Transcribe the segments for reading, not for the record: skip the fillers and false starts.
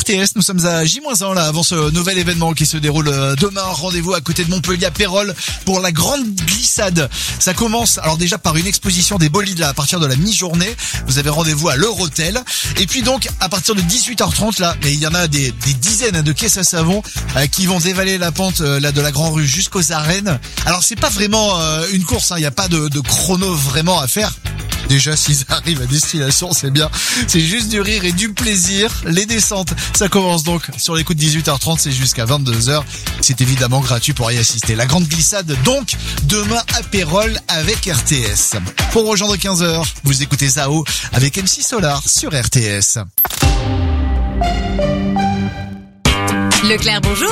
RTS. Nous sommes à J-1 là, avant ce nouvel événement qui se déroule demain. Rendez-vous à côté de Montpellier à Pérols pour la grande glissade. Ça commence alors déjà par une exposition des bolides là à partir de la mi-journée. Vous avez rendez-vous à l'Eurotel. Et puis donc à partir de 18h30 là, mais il y en a des dizaines de caisses à savon qui vont dévaler la pente là de la Grand Rue jusqu'aux arènes. Alors c'est pas vraiment une course, il n'y a pas de chrono vraiment à faire. Déjà, s'ils arrivent à destination, c'est bien. C'est juste du rire et du plaisir. Les descentes, ça commence donc sur les coups de 18h30, c'est jusqu'à 22h. C'est évidemment gratuit pour y assister. La grande glissade, donc, demain à Pérols avec RTS. Pour rejoindre 15h, vous écoutez Zao avec MC Solar sur RTS. Leclerc, bonjour.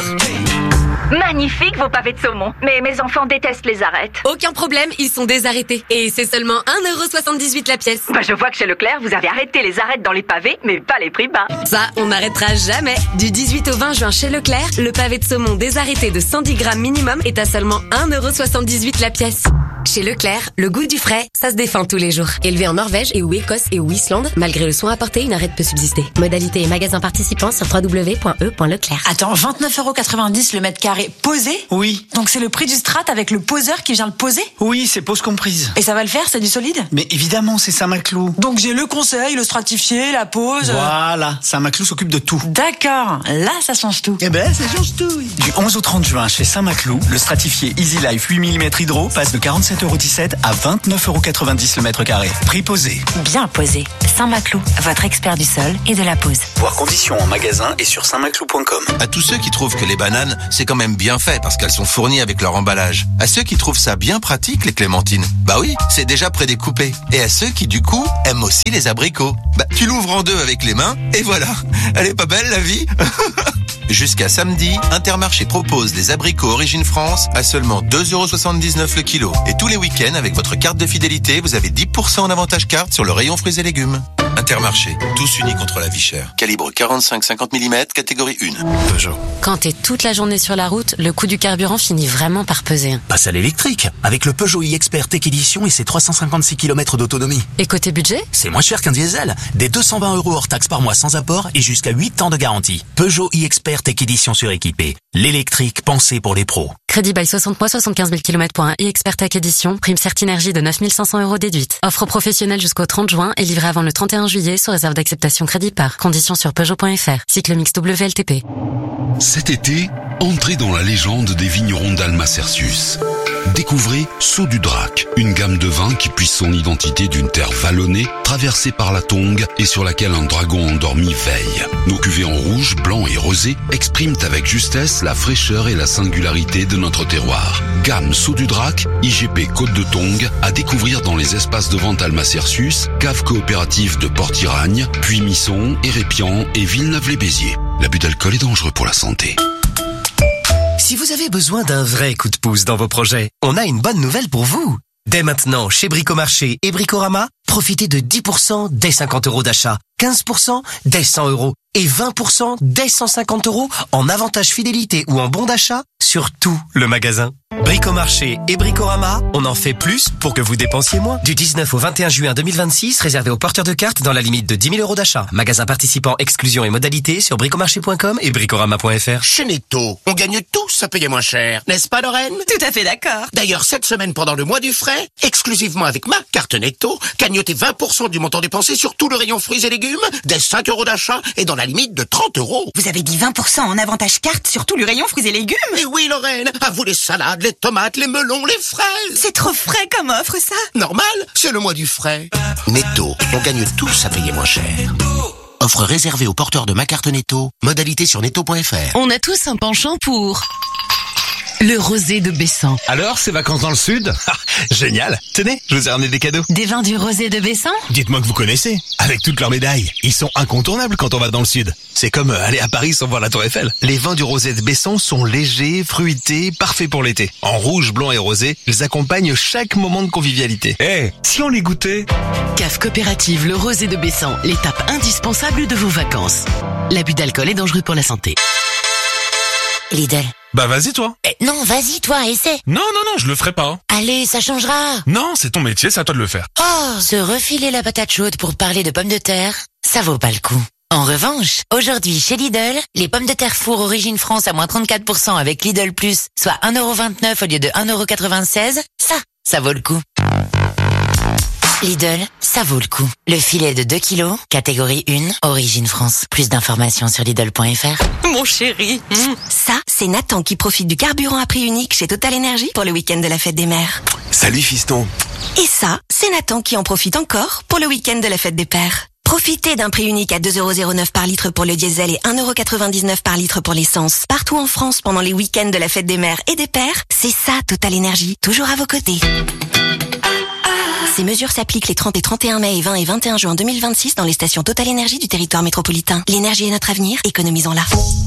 Magnifique vos pavés de saumon, mais mes enfants détestent les arêtes. Aucun problème, ils sont désarrêtés. Et c'est seulement 1,78€ la pièce. Je vois que chez Leclerc, vous avez arrêté les arêtes dans les pavés, mais pas les prix bas. Ça, on n'arrêtera jamais. Du 18 au 20 juin chez Leclerc, le pavé de saumon désarrêté de 110 grammes minimum est à seulement 1,78€ la pièce. Chez Leclerc, le goût du frais, ça se défend tous les jours. Élevé en Norvège et ou Écosse et ou Islande, malgré le soin apporté, une arête peut subsister. Modalité et magasins participants sur www.e.leclerc. Attends, 29,90€ le mètre carré posé? Oui. Donc c'est le prix du strat avec le poseur qui vient le poser? Oui, c'est pose comprise. Et ça va le faire, c'est du solide? Mais évidemment, c'est Saint-Maclou. Donc j'ai le conseil, le stratifié, la pose... Voilà, Saint-Maclou s'occupe de tout. D'accord, là ça change tout. Eh ben, ça change tout, oui. Du 11 au 30 juin, chez Saint-Maclou, le stratifié Easy Life 8 mm hydro passe de 47,17€ à 29,90€ le mètre carré. Prix posé. Bien posé. Saint-Maclou, votre expert du sol et de la pose. Voir conditions en magasin et sur saintmaclou.com. À tous ceux qui trouvent que les bananes, c'est quand même bien fait parce qu'elles sont fournies avec leur emballage. À ceux qui trouvent ça bien pratique, les clémentines. Bah oui, c'est déjà prédécoupé. Et à ceux qui, du coup, aiment aussi les abricots. Bah, tu l'ouvres en deux avec les mains et voilà. Elle est pas belle, la vie? Jusqu'à samedi, Intermarché propose des abricots Origine France à seulement 2,79€ le kilo. Et tous les week-ends, avec votre carte de fidélité, vous avez 10% en avantage carte sur le rayon fruits et légumes. Intermarché, tous unis contre la vie chère. Calibre 45-50 mm, catégorie 1. Peugeot. Quand t'es toute la journée sur la route, le coût du carburant finit vraiment par peser. Passe à l'électrique, avec le Peugeot e-Expert Tech Edition et ses 356 km d'autonomie. Et côté budget? C'est moins cher qu'un diesel. Des 220€ hors taxe par mois sans apport et jusqu'à 8 ans de garantie. Peugeot e-Expert Tech Edition suréquipé. L'électrique pensé pour les pros. Crédit bail 60 mois, 75 000 km pour un e-Expert Tech Edition. Prime Certinergie de 9 500€ déduite. Offre professionnelle jusqu'au 30 juin et livrée avant le 31 juillet sous réserve d'acceptation crédit par. Conditions sur Peugeot.fr. Cycle mix WLTP. Cet été, entrez dans la légende des vignerons d'Alma-Cercius. Découvrez Saut du Drac, une gamme de vins qui puise son identité d'une terre vallonnée, traversée par la Tongue et sur laquelle un dragon endormi veille. Nos cuvées en rouge, blanc et rosé expriment avec justesse la fraîcheur et la singularité de notre terroir. Gamme Saut du Drac, IGP Côte de Tongue, à découvrir dans les espaces de vente Alma-Cercius, cave coopérative de Port-Iragne, Puy-Misson, Hérépian et Villeneuve-les-Béziers. L'abus d'alcool est dangereux pour la santé. Si vous avez besoin d'un vrai coup de pouce dans vos projets, on a une bonne nouvelle pour vous. Dès maintenant, chez Bricomarché et Bricorama, profitez de 10% dès 50€ d'achat, 15% dès 100€ et 20% dès 150€ en avantage fidélité ou en bon d'achat sur tout le magasin. Bricomarché et Bricorama, on en fait plus pour que vous dépensiez moins. Du 19 au 21 juin 2026, réservé aux porteurs de cartes dans la limite de 10 000€ d'achat. Magasin participant, exclusion et modalités sur bricomarché.com et bricorama.fr. Chez Netto, on gagne tous à payer moins cher. N'est-ce pas, Lorraine? Tout à fait d'accord. D'ailleurs, cette semaine, pendant le mois du frais, exclusivement avec ma carte Netto, cagnotez 20% du montant dépensé sur tout le rayon fruits et légumes, dès 5€ d'achat et dans la limite de 30€. Vous avez dit 20% en avantage carte sur tout le rayon fruits et légumes? Et oui, Lorraine, à vous les salades, les tomates, les melons, les fraises. C'est trop frais comme offre, ça. Normal, c'est le mois du frais. Netto, on gagne tous à payer moins cher. Offre réservée aux porteurs de ma carte Netto. Modalité sur netto.fr. On a tous un penchant pour le rosé de Bessan. Alors, ces vacances dans le sud? Génial. Tenez, je vous ai ramené des cadeaux. Des vins du rosé de Bessan? Dites-moi que vous connaissez. Avec toutes leurs médailles, ils sont incontournables quand on va dans le sud. C'est comme aller à Paris sans voir la Tour Eiffel. Les vins du rosé de Bessan sont légers, fruités, parfaits pour l'été. En rouge, blanc et rosé, ils accompagnent chaque moment de convivialité. Si on les goûtait? Cave coopérative Le Rosé de Bessan, l'étape indispensable de vos vacances. L'abus d'alcool est dangereux pour la santé. Lidl. Bah vas-y toi. Non, vas-y toi, essaie. Non, je le ferai pas. Allez, ça changera. Non, c'est ton métier, c'est à toi de le faire. Oh, se refiler la patate chaude pour parler de pommes de terre, ça vaut pas le coup. En revanche, aujourd'hui chez Lidl, les pommes de terre four origine France à moins 34% avec Lidl Plus, soit 1,29€ au lieu de 1,96€, ça vaut le coup. Lidl, ça vaut le coup. Le filet de 2 kilos, catégorie 1, origine France. Plus d'informations sur Lidl.fr. Mon chéri. Ça, c'est Nathan qui profite du carburant à prix unique chez Total Energy pour le week-end de la fête des mères. Salut fiston. Et ça, c'est Nathan qui en profite encore pour le week-end de la fête des pères. Profitez d'un prix unique à 2,09€ par litre pour le diesel et 1,99€ par litre pour l'essence. Partout en France pendant les week-ends de la fête des mères et des pères, c'est ça Total Energy, toujours à vos côtés. Ces mesures s'appliquent les 30 et 31 mai et 20 et 21 juin 2026 dans les stations Total Energy du territoire métropolitain. L'énergie est notre avenir, économisons-la.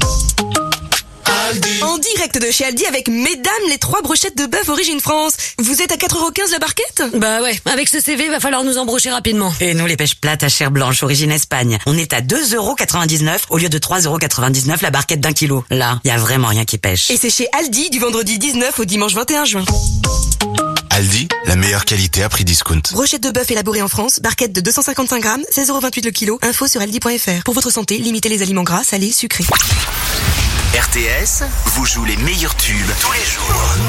En direct de chez Aldi avec mesdames les 3 brochettes de bœuf origine France. Vous êtes à 4,15€ la barquette? Bah ouais, avec ce CV, va falloir nous embrocher rapidement. Et nous, les pêches plates à chair blanche, origine Espagne. On est à 2,99€ au lieu de 3,99€ la barquette d'1 kilo. Là, y a vraiment rien qui pêche. Et c'est chez Aldi du vendredi 19 au dimanche 21 juin. Aldi, la meilleure qualité à prix discount. Brochette de bœuf élaborée en France, barquette de 255 grammes, 16,28€ le kilo. Info sur aldi.fr. Pour votre santé, limitez les aliments gras, salés, sucrés. RTS vous joue les meilleurs tubes tous les jours.